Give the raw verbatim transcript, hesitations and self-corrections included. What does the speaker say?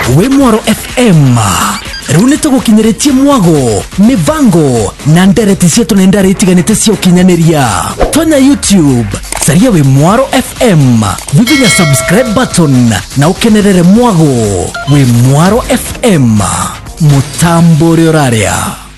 We Mwaro F M. Runito gukinyeretie mwago, mivango na ndereti cia tunenda itiganite cia ukinyaneria. Tonya YouTube, saria We Mwaro F M. Vivinya subscribe button na ukenerere mwago. We Mwaro F M. Mutambo rioraria.